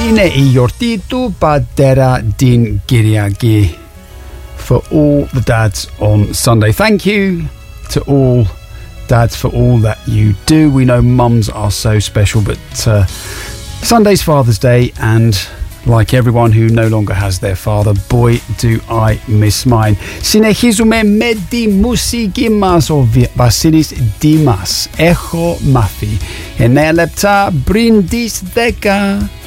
Sine I Yortitu Padera Din Giriagi for all the dads on Sunday. Thank you to all dads for all that you do. We know mums are so special, but Sunday's Father's Day, and like everyone who no longer has their father, boy, do I miss mine. Συνεχίζουμε με τη μουσική μας, ο Βασίλης Δήμας. Έχω μάθει 9 λεπτά πριν τις 10.